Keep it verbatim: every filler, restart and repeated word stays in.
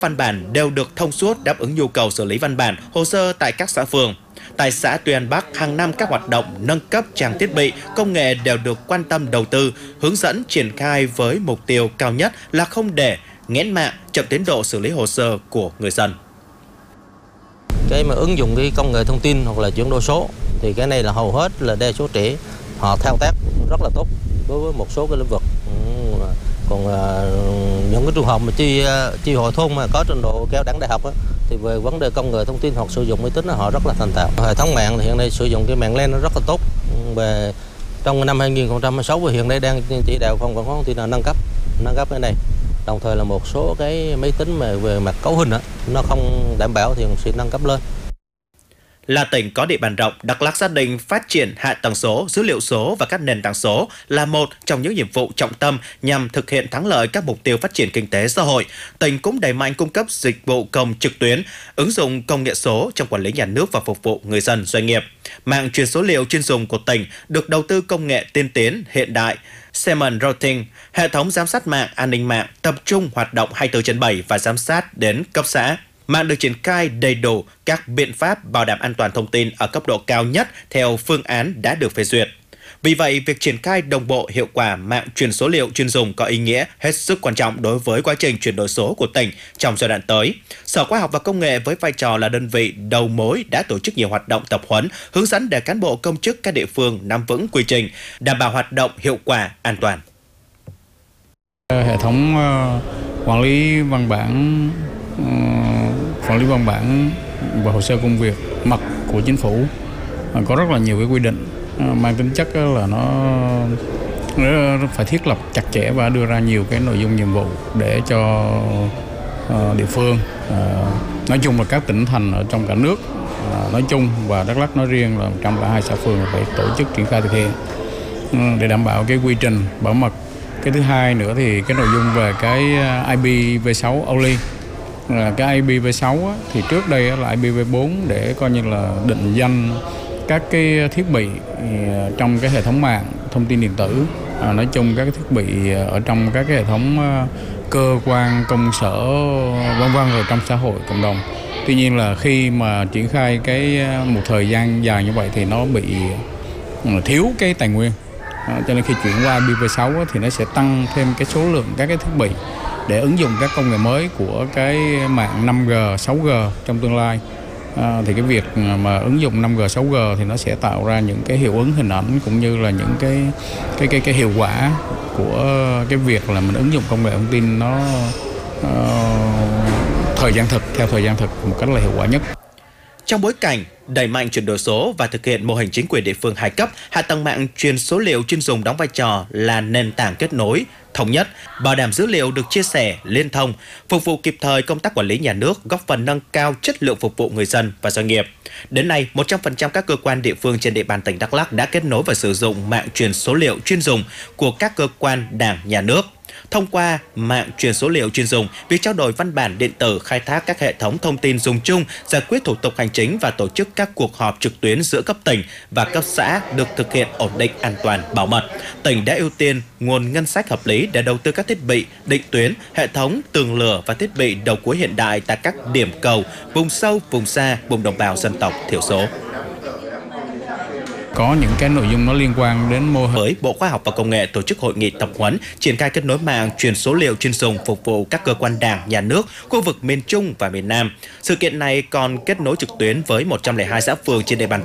Văn bản đều được thông suốt, đáp ứng nhu cầu xử lý văn bản, hồ sơ tại các xã phường. Tại xã Tuy An Bắc, hàng năm các hoạt động nâng cấp trang thiết bị, công nghệ đều được quan tâm đầu tư, hướng dẫn triển khai với mục tiêu cao nhất là không để nghẽn mạng, chậm tiến độ xử lý hồ sơ của người dân. Cái mà ứng dụng cái công nghệ thông tin hoặc là chuyển đổi số thì cái này là hầu hết là đa số trẻ họ thao tác rất là tốt đối với một số cái lĩnh vực. Còn những cái trường hợp mà chi chi hội thôn mà có trình độ cao đẳng đại học á, thì về vấn đề công nghệ thông tin hoặc sử dụng máy tính họ rất là thành thạo. Hệ thống mạng thì hiện nay sử dụng cái mạng LAN nó rất là tốt. Về trong năm hai nghìn không trăm mười sáu hiện nay đang chỉ đạo phòng văn hóa thông tin là nâng cấp nâng cấp cái này. Đồng thời là một số cái máy tính mà về mặt cấu hình á, nó không đảm bảo thì sẽ nâng cấp lên. Là tỉnh có địa bàn rộng, Đắk Lắk xác định phát triển hạ tầng số, dữ liệu số và các nền tảng số là một trong những nhiệm vụ trọng tâm nhằm thực hiện thắng lợi các mục tiêu phát triển kinh tế xã hội. Tỉnh cũng đẩy mạnh cung cấp dịch vụ công trực tuyến, ứng dụng công nghệ số trong quản lý nhà nước và phục vụ người dân doanh nghiệp. Mạng truyền số liệu chuyên dùng của tỉnh được đầu tư công nghệ tiên tiến hiện đại, Seamless Routing, hệ thống giám sát mạng, an ninh mạng tập trung hoạt động hai mươi tư trên bảy và giám sát đến cấp xã. Mạng được triển khai đầy đủ các biện pháp bảo đảm an toàn thông tin ở cấp độ cao nhất theo phương án đã được phê duyệt. Vì vậy, việc triển khai đồng bộ hiệu quả mạng truyền số liệu chuyên dùng có ý nghĩa hết sức quan trọng đối với quá trình chuyển đổi số của tỉnh trong giai đoạn tới. Sở Khoa học và Công nghệ với vai trò là đơn vị đầu mối đã tổ chức nhiều hoạt động tập huấn, hướng dẫn để cán bộ công chức các địa phương nắm vững quy trình, đảm bảo hoạt động hiệu quả, an toàn. Hệ thống quản lý văn bản quản lý văn bản và hồ sơ công việc mật của chính phủ có rất là nhiều cái quy định mang tính chất là nó, nó phải thiết lập chặt chẽ và đưa ra nhiều cái nội dung nhiệm vụ để cho địa phương, nói chung là các tỉnh thành ở trong cả nước nói chung và Đắk Lắk nói riêng là một trăm lẻ hai xã phường phải tổ chức triển khai thực hiện để đảm bảo cái quy trình bảo mật. Cái thứ hai nữa thì cái nội dung về cái I P v sáu only. Cái I P v sáu á, thì trước đây là I P v bốn để coi như là định danh các cái thiết bị trong cái hệ thống mạng thông tin điện tử, à, nói chung các cái thiết bị ở trong các cái hệ thống cơ quan công sở vân vân rồi trong xã hội cộng đồng. Tuy nhiên là khi mà triển khai cái một thời gian dài như vậy thì nó bị thiếu cái tài nguyên, à, cho nên khi chuyển qua I P v sáu á, thì nó sẽ tăng thêm cái số lượng các cái thiết bị để ứng dụng các công nghệ mới của cái mạng năm G, sáu G trong tương lai. À, thì cái việc mà ứng dụng năm G, sáu G thì nó sẽ tạo ra những cái hiệu ứng hình ảnh cũng như là những cái cái cái cái hiệu quả của cái việc là mình ứng dụng công nghệ thông tin nó uh, thời gian thực theo thời gian thực một cách là hiệu quả nhất. Trong bối cảnh đẩy mạnh chuyển đổi số và thực hiện mô hình chính quyền địa phương hai cấp, hạ tầng mạng truyền số liệu chuyên dùng đóng vai trò là nền tảng kết nối, thống nhất, bảo đảm dữ liệu được chia sẻ, liên thông, phục vụ kịp thời công tác quản lý nhà nước, góp phần nâng cao chất lượng phục vụ người dân và doanh nghiệp. Đến nay, một trăm phần trăm các cơ quan địa phương trên địa bàn tỉnh Đắk Lắk đã kết nối và sử dụng mạng truyền số liệu chuyên dùng của các cơ quan đảng, nhà nước. Thông qua mạng truyền số liệu chuyên dùng, việc trao đổi văn bản điện tử, khai thác các hệ thống thông tin dùng chung, giải quyết thủ tục hành chính và tổ chức các cuộc họp trực tuyến giữa cấp tỉnh và cấp xã được thực hiện ổn định, an toàn, bảo mật. Tỉnh đã ưu tiên nguồn ngân sách hợp lý để đầu tư các thiết bị định tuyến, hệ thống tường lửa và thiết bị đầu cuối hiện đại tại các điểm cầu, vùng sâu, vùng xa, vùng đồng bào dân tộc thiểu số. Có những cái nội dung nó liên quan đến mô hình. Với Bộ Khoa học và Công nghệ tổ chức hội nghị tập huấn triển khai kết nối mạng truyền số liệu chuyên dùng phục vụ các cơ quan đảng, nhà nước, khu vực miền Trung và miền Nam. Sự kiện này còn kết nối trực tuyến với một trăm lẻ hai xã phường trên địa bàn